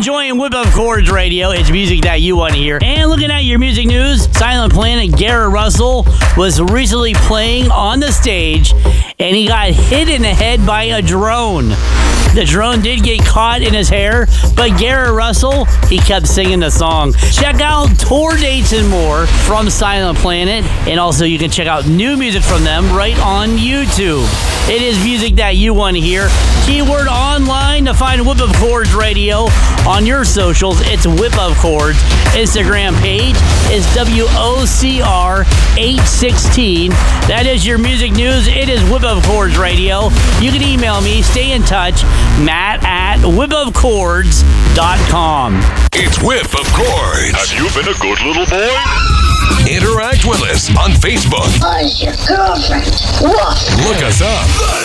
enjoying Whip of Chords Radio. It's music that you want to hear. And looking at your music news, Silent Planet Garrett Russell was recently playing on the stage and he got hit in the head by a drone. The drone did get caught in his hair, but Garrett Russell, he kept singing the song. Check out tour dates and more from Silent Planet, and also you can check out new music from them right on YouTube. It is music that you want to hear. Keyword online to find Whip of Chords Radio on your socials. It's Whip of Chords. Instagram page is WOCR816. That is your music news. It is Whip of Chords Radio. You can email me, stay in touch, Matt@whipofchords.com. It's Whip of Chords. Have you been a good little boy? Interact with us on Facebook. Who's your girlfriend? What? Look us up.